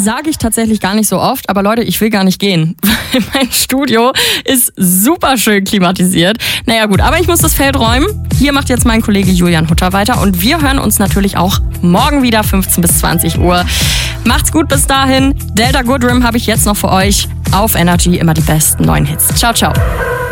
sage ich tatsächlich gar nicht so oft, aber Leute, ich will gar nicht gehen, weil mein Studio ist super schön klimatisiert. Naja gut, aber ich muss das Feld räumen. Hier macht jetzt mein Kollege Julian Hutter weiter und wir hören uns natürlich auch morgen wieder 15 bis 20 Uhr. Macht's gut bis dahin. Delta Goodrem habe ich jetzt noch für euch. Auf Energy immer die besten neuen Hits. Ciao, ciao.